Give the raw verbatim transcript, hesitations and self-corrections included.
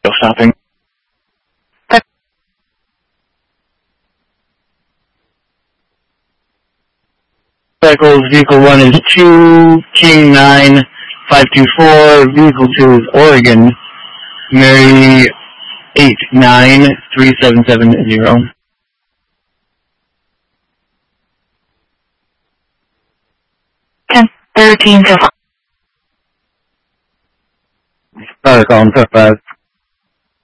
Still stopping. Cycles, vehicle one is two, King nine, five two four, vehicle two is Oregon, Mary eight nine, three seven seven zero. ten thirteen to Power column, five.